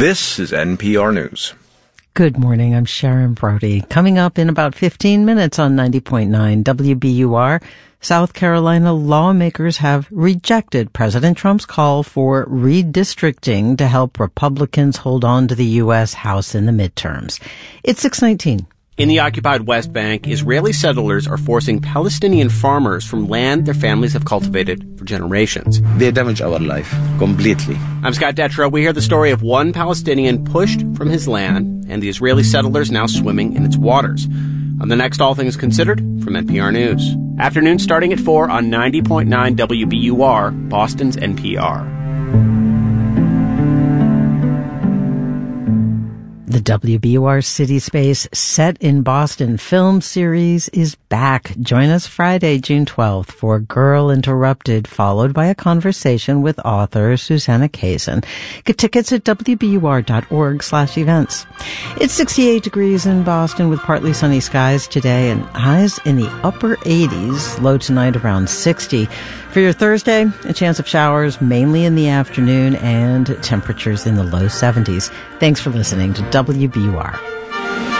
This is NPR News. Good morning, I'm Sharon Brody. Coming up in about 15 minutes on 90.9 WBUR, South Carolina lawmakers have rejected President Trump's call for redistricting to help Republicans hold on to the U.S. House in the midterms. It's 6:19. In the occupied West Bank, Israeli settlers are forcing Palestinian farmers from land their families have cultivated for generations. They damage our life completely. I'm Scott Detrow. We hear the story of one Palestinian pushed from his land and the Israeli settlers now swimming in its waters. On the next All Things Considered from NPR News. Afternoon starting at 4 on 90.9 WBUR, Boston's NPR. The WBUR City Space Set in Boston film series is back. Join us Friday, June 12th for Girl Interrupted, followed by a conversation with author Susanna Kaysen. Get tickets at wbur.org/events. It's 68 degrees in Boston with partly sunny skies today and highs in the upper 80s, low tonight around 60. For your Thursday, a chance of showers mainly in the afternoon and temperatures in the low 70s. Thanks for listening to WBUR.